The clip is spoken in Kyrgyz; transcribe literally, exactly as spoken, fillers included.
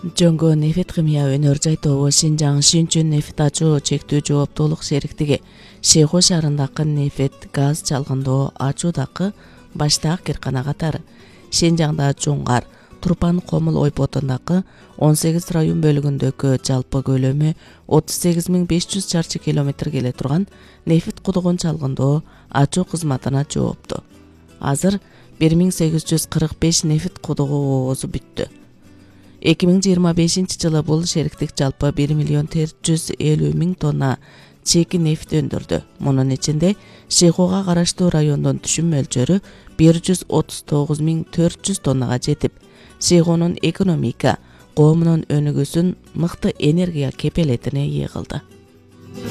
Жөнгө нефит химия өнөр жайтобу Шинжаң Шинчүн нефит ачуу чектүү жооптуулук шериктиги Шейху шаарындагы нефит газ чалгындоо ачуудагы баштаак киркана катары Шинжаңда Жуңгар Турпан Комул ойпотундагы он сегиз район бөлүгүндөгү жалпы көлөмү отуз сегиз миң беш жүз чарчы километр келе турган нефит кудугун чалгындоо ачуу кызматына жоопту. Азыр бир миң сегиз жүз кырк беш нефит кудугу оозу бүттү. эки миң жыйырма бешинчи жылы бул шериктик жалпы бир миллион төрт жүз элүү миң тонна чеки нефт өндүрдү. Мунун ичинде Шейхуга караштуу райондун түшүм мөлчөрү бир жүз отуз тогуз миң төрт жүз тоннага жетип, Шейхунун экономика, коомунун өнүгүүсүн мыкты энергия кепелетине ээ кылды.